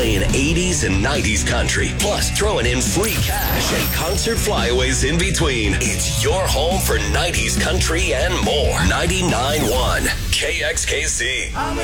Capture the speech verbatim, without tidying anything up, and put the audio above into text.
playing eighties and nineties country, plus throwing in free cash and concert flyaways in between. It's your home for nineties country and more. ninety-nine point one K X K C.